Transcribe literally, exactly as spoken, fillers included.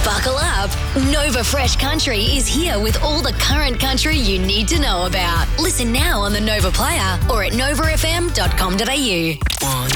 Buckle up. Nova Fresh Country is here with all the current country you need to know about. Listen now on the Nova Player or at nova f m dot com dot a u.